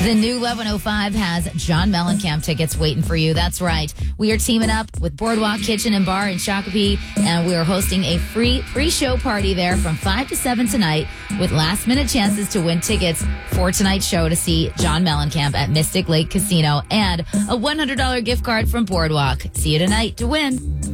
The new 1105 has John Mellencamp tickets waiting for you. That's right. We are teaming up with Boardwalk Kitchen and Bar in Shakopee, and we are hosting a free pre-show party there from 5 to 7 tonight with last-minute chances to win tickets for tonight's show to see John Mellencamp at Mystic Lake Casino and a $100 gift card from Boardwalk. See you tonight to win.